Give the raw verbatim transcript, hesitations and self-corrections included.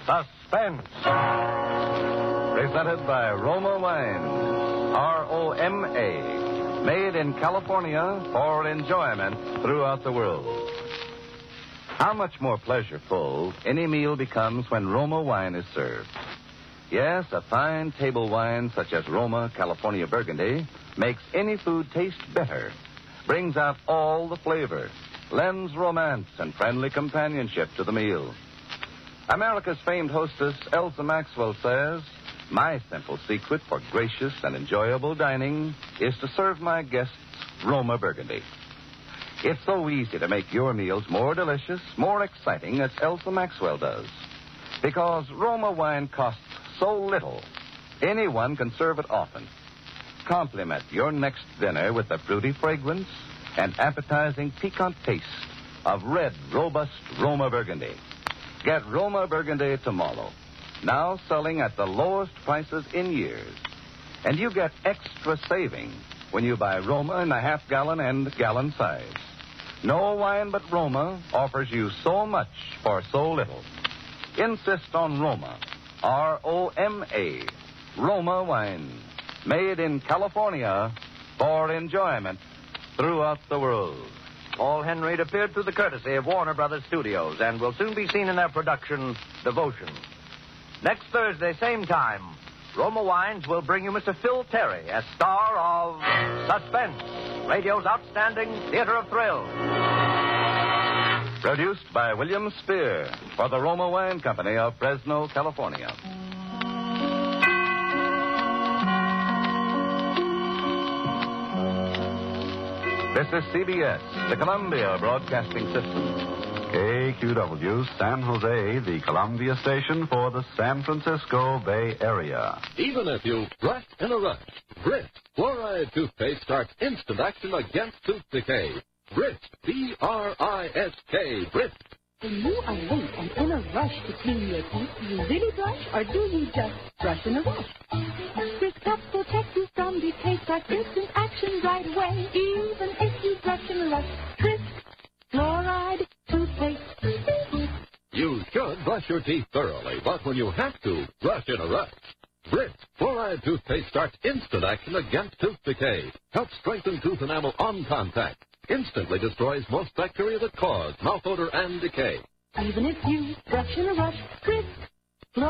Suspense. Presented by Roma Wines. R O M A. Made in California for enjoyment throughout the world. How much more pleasureful any meal becomes when Roma wine is served. Yes, a fine table wine such as Roma California Burgundy makes any food taste better, brings out all the flavor, lends romance and friendly companionship to the meal. America's famed hostess, Elsa Maxwell, says, "My simple secret for gracious and enjoyable dining is to serve my guests Roma Burgundy." It's so easy to make your meals more delicious, more exciting, as Elsa Maxwell does. Because Roma wine costs so little, anyone can serve it often. Complement your next dinner with the fruity fragrance and appetizing piquant taste of red, robust Roma Burgundy. Get Roma Burgundy tomorrow. Now selling at the lowest prices in years. And you get extra saving when you buy Roma in the half-gallon and gallon size. No wine but Roma offers you so much for so little. Insist on Roma. R O M A. Roma wine. Made in California for enjoyment throughout the world. Paul Henreid appeared through the courtesy of Warner Brothers Studios and will soon be seen in their production, Devotion. Next Thursday, same time, Roma Wines will bring you Mister Phil Terry as star of Suspense, radio's outstanding theater of thrills. Produced by William Spear for the Roma Wine Company of Fresno, California. This is C B S, the Columbia Broadcasting System. K Q W, San Jose, the Columbia station for the San Francisco Bay Area. Even if you brush in a rush, Brist Fluoride Toothpaste starts instant action against tooth decay. Brist, B R I S K, Brist. When you are late and in a rush to clean your teeth, do you really brush or do you just brush in a rush? Brist helps protect you from decay, starts instant action right away. Even if you brush in a rush, Brist Fluoride Toothpaste. You should brush your teeth thoroughly, but when you have to, brush in a rush. Brist Fluoride Toothpaste starts instant action against tooth decay. Helps strengthen tooth enamel on contact. Instantly destroys most bacteria that cause mouth odor and decay. Even if you brush in a rush, Brist